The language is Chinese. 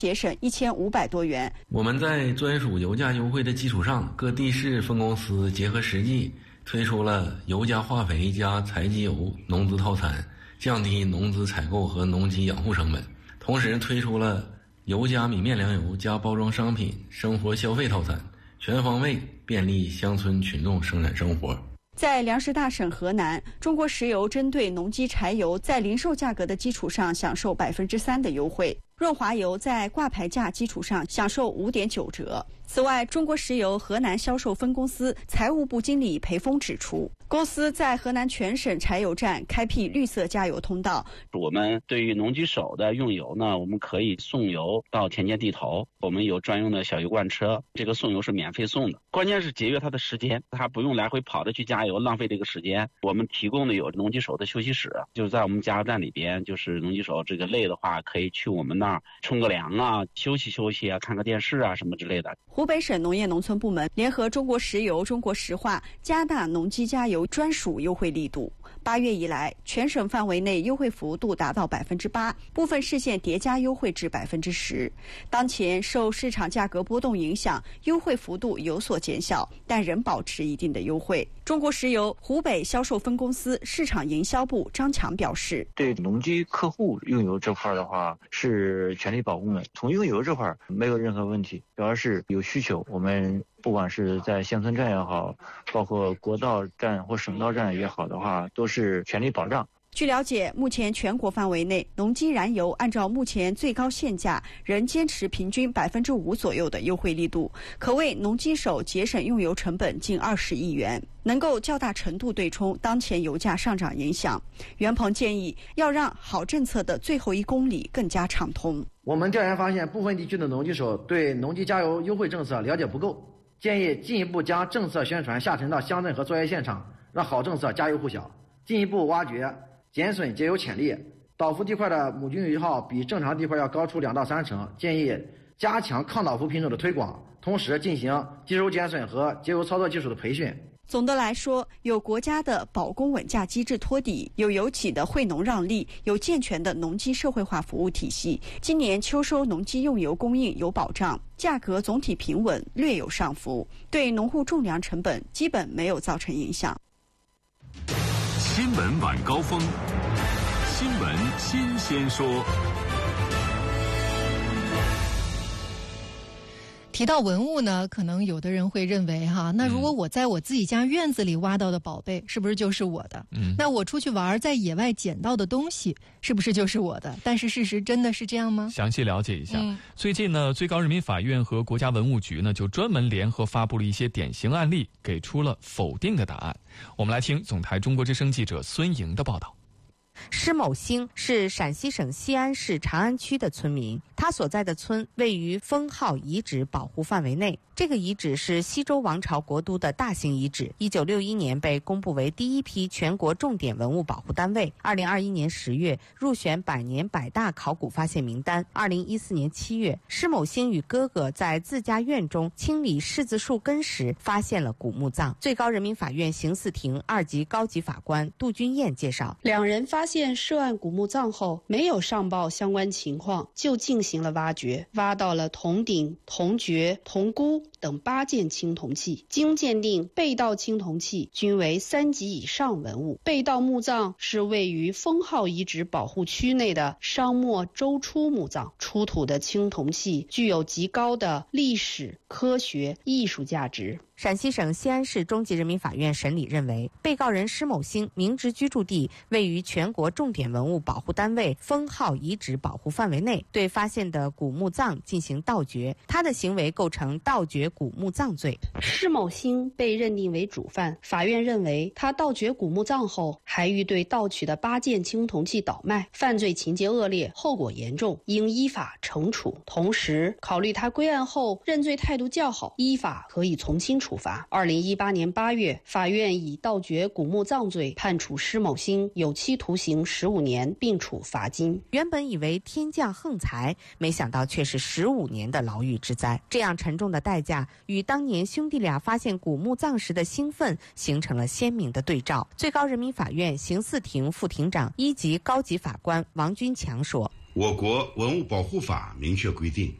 节省1500多元。 我们在专属油价优惠的基础上，各地市分公司结合实际，推出了油加化肥加柴机油农资套餐，降低农资采购和农机养护成本。同时推出了油加米面粮油加包装商品生活消费套餐，全方位便利乡村群众生产生活。 在粮食大省河南，中国石油针对农机柴油在零售价格的基础上享受3%的优惠，润滑油在挂牌价基础上享受5.9折。此外，中国石油河南销售分公司财务部经理裴峰指出，公司在河南全省柴油站开辟绿色加油通道。 我们对于农机手的用油呢，我们可以送油到田间地头，我们有专用的小油罐车，这个送油是免费送的。关键是节约他的时间，他不用来回跑着去加油，浪费这个时间。我们提供的有农机手的休息室，就是在我们加油站里边，就是农机手这个累的话，可以去我们那儿冲个凉啊，休息休息啊，看个电视啊什么之类的。 湖北省农业农村部门联合中国石油、中国石化加大农机加油专属优惠力度。8月以来，全省范围内优惠幅度达到8%，部分市县叠加优惠至10%。当前受市场价格波动影响，优惠幅度有所减小，但仍保持一定的优惠。中国石油湖北销售分公司市场营销部张强表示， 对农机客户用油这块的话是全力保供的，从用油这块没有任何问题，主要是有需求，我们不管是在乡村站也好，包括国道站或省道站也好的话，都是全力保障。 据了解，目前全国范围内农机燃油按照目前最高限价，仍坚持平均5%左右的优惠力度，可为农机手节省用油成本近20亿元，能够较大程度对冲当前油价上涨影响。袁鹏建议要让好政策的最后1公里更加畅通。 我们调研发现，部分地区的农机手对农机加油优惠政策了解不够，建议进一步将政策宣传下沉到乡镇和作业现场，让好政策家喻户晓，进一步挖掘减损节油潜力。倒伏地块的亩均油耗比正常地块要高出2到3成，建议加强抗倒伏品种的推广，同时进行机油减损和节油操作技术的培训。 总的来说，有国家的保供稳价机制托底，有油企的惠农让利，有健全的农机社会化服务体系。今年秋收农机用油供应有保障，价格总体平稳，略有上浮，对农户种粮成本基本没有造成影响。 新闻晚高峰，新闻新鲜说。 提到文物呢，可能有的人会认为那如果我在我自己家院子里挖到的宝贝，是不是就是我的？那我出去玩，在野外捡到的东西，是不是就是我的？但是事实真的是这样吗？ 详细了解一下。最近呢，最高人民法院和国家文物局呢，就专门联合发布了一些典型案例，给出了否定的答案。我们来听总台中国之声记者孙莹的报道。 施某兴是陕西省西安市长安区的村民，他所在的村位于封号遗址保护范围内。这个遗址是西周王朝国都的大型遗址，1961年被公布为第一批全国重点文物保护单位，2021年10月入选100年100大考古发现名单。2014年7月，施某兴与哥哥在自家院中清理柿子树根时发现了古墓葬。最高人民法院刑事庭2级高级法官杜君燕介绍， 两人发现涉案古墓葬后，没有上报相关情况，就进行了挖掘，挖到了铜鼎、铜爵、铜箍等8件青铜器，经鉴定，被盗青铜器均为3级以上文物。被盗墓葬是位于封号遗址保护区内的商末周初墓葬，出土的青铜器具有极高的历史、科学、艺术价值。 陕西省西安市中级人民法院审理认为，被告人施某兴明知居住地位于全国重点文物保护单位封号遗址保护范围内，对发现的古墓葬进行盗掘，他的行为构成盗掘古墓葬罪。 施某兴被认定为主犯，法院认为他盗掘古墓葬后，还欲对盗取的8件青铜器倒卖，犯罪情节恶劣，后果严重，应依法惩处。同时，考虑他归案后认罪态度较好，依法可以从轻处罚。2018年8月，法院以盗掘古墓葬罪判处施某兴有期徒刑15年，并处罚金。 原本以为天降横财，没想到却是15年的牢狱之灾。这样沉重的代价与当年兄弟俩发现古墓葬时的兴奋形成了鲜明的对照。最高人民法院刑事庭副庭长1级高级法官王军强说， 我国文物保护法明确规定，